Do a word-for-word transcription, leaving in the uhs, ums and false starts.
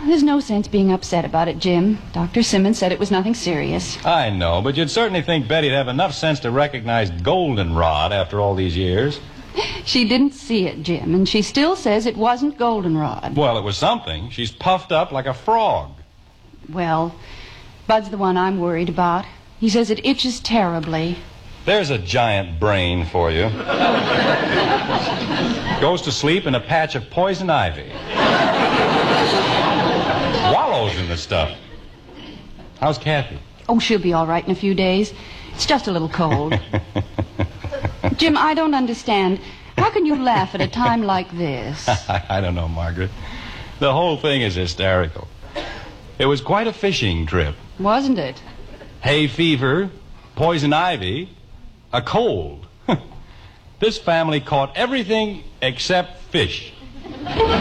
There's no sense being upset about it, Jim. Doctor Simmons said it was nothing serious. I know, but you'd certainly think Betty'd have enough sense to recognize goldenrod after all these years. She didn't see it, Jim, and she still says it wasn't goldenrod. Well, it was something. She's puffed up like a frog. Well, Bud's the one I'm worried about. He says it itches terribly. There's a giant brain for you. Goes to sleep in a patch of poison ivy. Wallows in the stuff. How's Kathy? Oh, she'll be all right in a few days. It's just a little cold. Jim, I don't understand. How can you laugh at a time like this? I don't know, Margaret. The whole thing is hysterical. It was quite a fishing trip. Wasn't it? Hay fever, poison ivy, a cold. This family caught everything except fish.